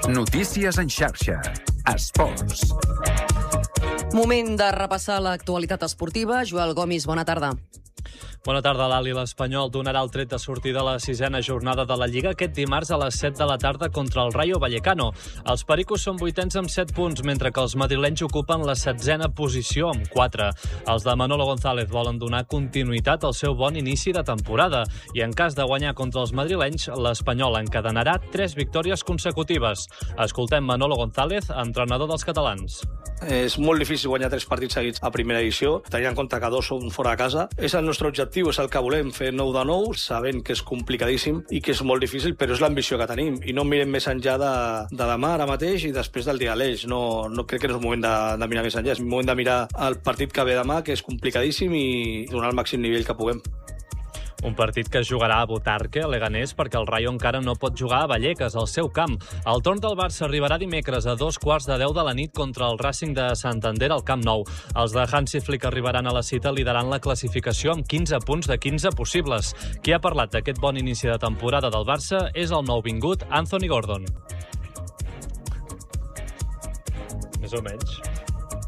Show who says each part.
Speaker 1: Notícies en xarxa. Esports.
Speaker 2: Moment de repassar l'actualitat esportiva. Joel Gomis, bona tarda.
Speaker 3: Bona tarda, l'Ali. L'Espanyol donarà el tret de sortida a la 6a jornada de la Lliga aquest dimarts a les 7 de la tarda contra el Rayo Vallecano. Els pericos són vuitens amb 7 punts, mentre que els madrilenys ocupen la 16a posició amb 4. Els de Manolo González volen donar continuïtat al seu bon inici de temporada i en cas de guanyar contra els madrilenys, l'Espanyol encadenarà 3 victòries consecutives. Escoltem Manolo González, entrenador dels catalans.
Speaker 4: És molt difícil guanyar 3 partits seguits a primera edició, tenint en compte que 2 són fora de casa. És el nostre objectiu, és el que volem, fer 9 de 9, sabent que és complicadíssim i que és molt difícil, però és l'ambició que tenim. I no mirem més enllà de demà, ara mateix, i després del dia a l'Eix. No crec que no és el moment de mirar més enllà, és el moment de mirar el partit que ve demà, que és complicadíssim, i donar el màxim nivell que puguem.
Speaker 3: Un partit que es jugarà a Butarque, a Leganés, perquè el Rayo encara no pot jugar a Vallecas, al seu camp. El torn del Barça arribarà dimecres a 2:15 de la nit contra el Racing de Santander al Camp Nou. Els de Hansi Flick arribaran a la cita liderant la classificació amb 15 punts de 15 possibles. Qui ha parlat d'aquest bon inici de temporada del Barça és el nouvingut Anthony Gordon. Més o menys.